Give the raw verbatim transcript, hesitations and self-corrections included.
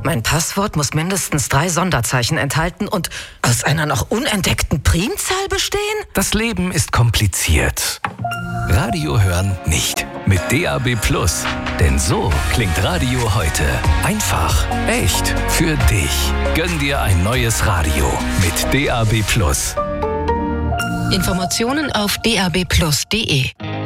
Mein Passwort muss mindestens drei Sonderzeichen enthalten und aus einer noch unentdeckten Primzahl bestehen? Das Leben ist kompliziert. Radio hören nicht. Mit D A B Plus. Denn so klingt Radio heute. Einfach, echt, für dich. Gönn dir ein neues Radio mit D A B Plus. Informationen auf d a b plus punkt d e.